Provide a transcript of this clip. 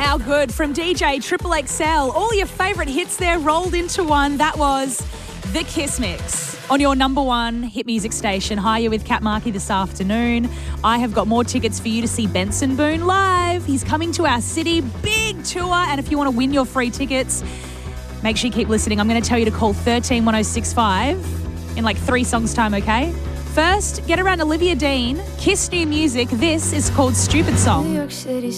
How good from DJ Triple XL. All your favourite hits there rolled into one. That was The Kiss Mix on your number one hit music station. Hi, you're with Kat Markey this afternoon. I have got more tickets for you to see Benson Boone live. He's coming to our city, big tour. And if you want to win your free tickets, make sure you keep listening. I'm going to tell you to call 131065 in like 3 songs time, okay? First, get around Olivia Dean, Kiss new music. This is called Stupid Song. New York City